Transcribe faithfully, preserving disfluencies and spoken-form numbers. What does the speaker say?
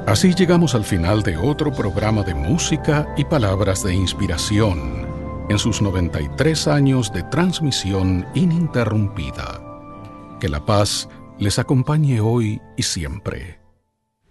Así llegamos al final de otro programa de música y palabras de inspiración en sus noventa y tres años de transmisión ininterrumpida. Que la paz les acompañe hoy y siempre.